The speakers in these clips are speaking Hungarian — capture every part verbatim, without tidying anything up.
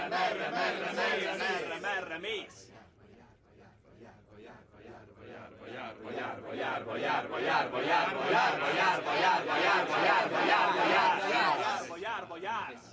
Merre, merre, merre, merre, merre mész? Járva, járva, járva, járva, járva, járva, járva, járva, járva, járva, járva, járva, járva, járva, járva, jársz.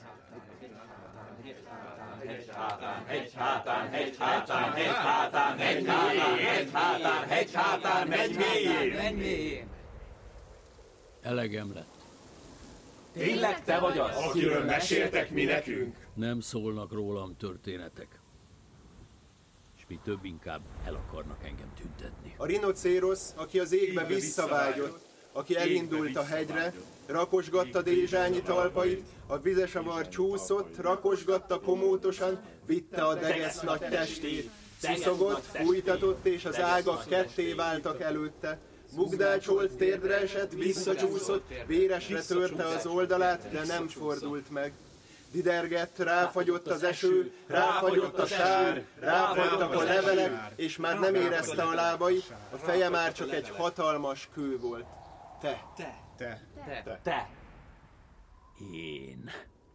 Hegy hátán, hegy hátán, hegy hátán, hegy hátán, hegy hátán, hegy hátán, hegy hátán, megy mélyén. Menj mélyén. Elegem lett. Tényleg te vagy az? Akiről meséltek mi nekünk? Nem szólnak rólam történetek. És mi több inkább el akarnak engem tüntetni. A rinocérosz, aki az égbe visszavágyott, aki elindult a hegyre, rakosgatta dézsányi talpait, a vizesavar csúszott, rakosgatta komótosan, vitte a degesz nagy testét, sziszogott, fújtatott, és az ágak ketté váltak előtte. Bugdácsolt, térdre esett, visszacsúszott, véresre törte az oldalát, de nem fordult meg. Didergett, ráfagyott az eső, ráfagyott a sár, ráfagytak a levelek, és már nem érezte a lábait, a feje már csak egy hatalmas kő volt. Te. Te. Te. Te. Te. Én.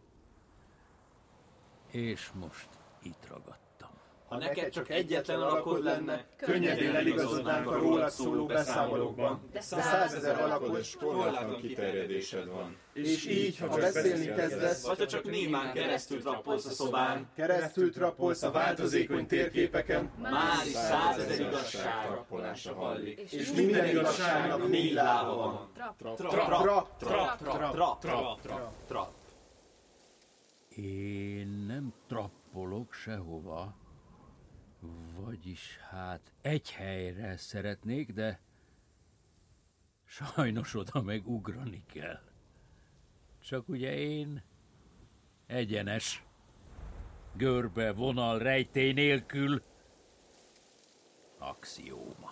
És most itt ragadtam. Ha neked csak egyetlen alakod lenne, Könnyedén eligazodnánk a rólad szóló beszámolókban, de százezer alakod és korlátlan kiterjedésed van. és így, ha beszélni kezdesz, vagy ha csak némán keresztül trappolsz a szobán, keresztül trappolsz a változékony térképeken, már is százezer igazság Trappolása hallik. és minden igazságnak négy lába van. Trap. Trap, trap, trap, trap, trap, trap. Én nem trappolok sehova. Vagyis hát egy helyre szeretnék, de sajnos oda meg ugrani kell. Csak ugye én egyenes, görbe, vonal, rejtély nélkül axióma.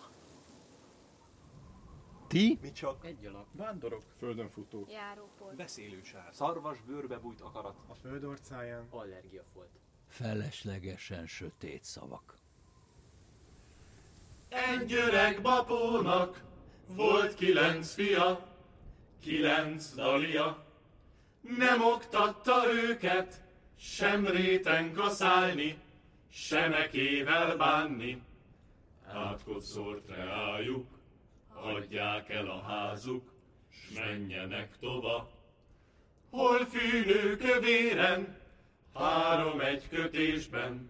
Ti? Mi csak? Egy alak. Vándorok, földön futók. Járópol. Beszélő sár. Szarvas bőrbe bújt akarat. A föld orcáján. Allergiafolt. Feleslegesen sötét szavak. Egy öreg bapónak volt kilenc fia, kilenc dalia. Nem oktatta őket, sem réten kaszálni, sem ekével bánni. Átkot szórt reájuk, adják el a házuk, s menjenek tova. Hol fűnő kövéren, három egy kötésben.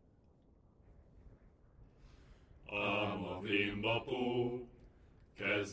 Ám a vénbapó kezd